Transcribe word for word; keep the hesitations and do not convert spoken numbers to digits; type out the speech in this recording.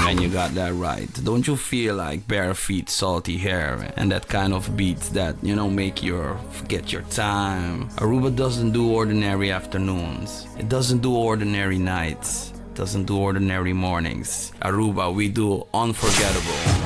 man, you got that right. Don't you feel like bare feet, salty hair, and that kind of beats that, you know, make you forget your time? Aruba doesn't do ordinary afternoons. It doesn't do ordinary nights. It doesn't do ordinary mornings. Aruba, we do unforgettable.